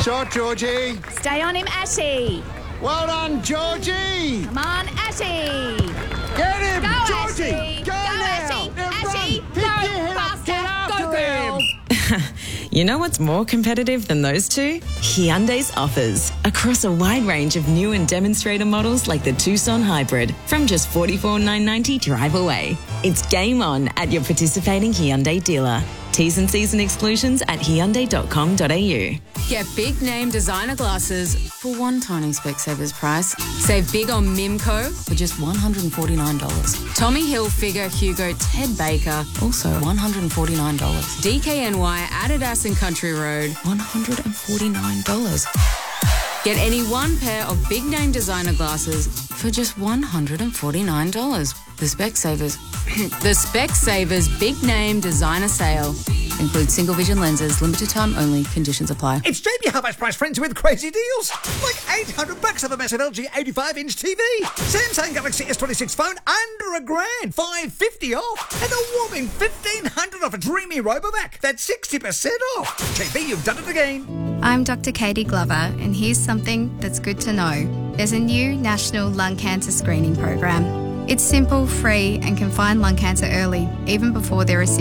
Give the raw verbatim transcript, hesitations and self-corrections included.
Shot, Georgie. Stay on him, Ashy. Well done, Georgie. Come on, Ashy. Get him, Go, Georgie. Ashy. Go, Go, now. Ashy. Now Ashy. run. Pick Go, your head up. faster. Get after Go, girl. him. You know what's more competitive than those two? Hyundai's offers. Across a wide range of new and demonstrator models like the Tucson Hybrid from just forty-four thousand nine hundred ninety dollars drive away. It's game on at your participating Hyundai dealer. T's and C's and exclusions at hyundai dot com dot a u. Get big name designer glasses for one tiny Specsavers price. Save big on Mimco for just one hundred forty-nine dollars. Tommy Hilfiger, Hugo, Ted Baker, also one hundred forty-nine dollars. D K N Y, Adidas and Country Road, one hundred forty-nine dollars. Get any one pair of big name designer glasses for just one hundred forty-nine dollars. The Specsavers. The Specsavers Big Name Designer Sale. Includes single vision lenses, limited time only, conditions apply. It's Jamie Half Price Friends with crazy deals. Like eight hundred bucks of a massive L G eighty-five inch T V. Samsung Galaxy S twenty-six phone under a grand, five fifty off. And a whopping fifteen hundred off a Dreamy Robovac. That's sixty percent off. T V, you've done it again. I'm Doctor Katie Glover, and here's something that's good to know. There's a new national lung cancer screening program. It's simple, free, and can find lung cancer early, even before there are symptoms.